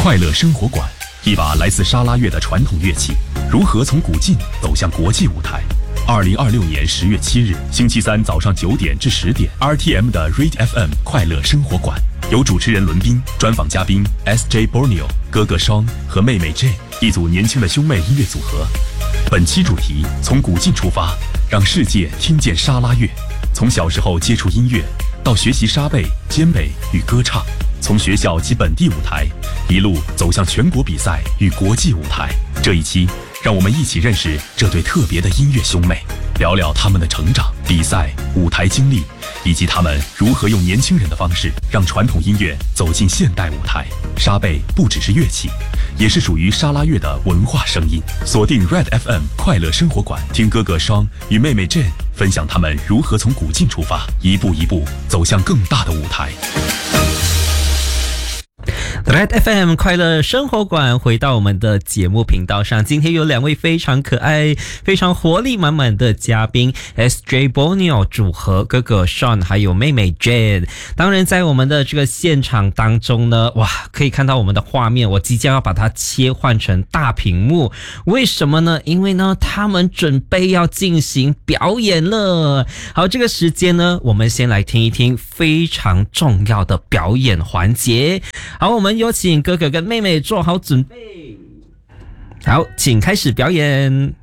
快乐生活馆，一把来自沙拉越的传统乐器，如何从古晋走向国际舞台？2026年10月7日，星期三早上9点至10点 ，RTM 的 Read FM 快乐生活馆，由主持人伦宾、专访嘉宾 S.J. Borneo、哥哥 Sean 和妹妹 Jane 一组年轻的兄妹音乐组合。本期主题从古晋出发，让世界听见沙拉越。从小时候接触音乐，到学习沙贝、尖北与歌唱，从学校及本地舞台，一路走向全国比赛与国际舞台。这一期，让我们一起认识这对特别的音乐兄妹，聊聊他们的成长、比赛、舞台经历，以及他们如何用年轻人的方式，让传统音乐走进现代舞台。沙贝不只是乐器，也是属于沙拉越的文化声音。锁定 Red FM 快乐生活馆，听哥哥双与妹妹 Jane 分享他们如何从古晋出发，一步一步走向更大的舞台。 Red FM 快乐生活馆回到我们的节目频道上，今天有两位非常可爱、非常活力满满的嘉宾 S.J. Borneo 组合，哥哥 Sean 还有妹妹 Jane。当然在我们的这个现场当中呢，哇，可以看到我们的画面，我即将要把它切换成大屏幕。为什么呢？因为呢他们准备要进行表演了。好，这个时间呢，我们先来听一听非常重要的表演环节。好，我们有请哥哥跟妹妹做好准备。好，请开始表演。